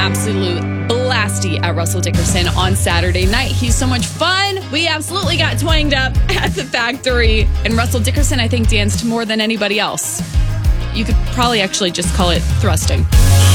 absolute blasty at Russell Dickerson on Saturday night. He's so much fun. We absolutely got twanged up at the factory. And Russell Dickerson, I think, danced more than anybody else. You could probably actually just call it thrusting.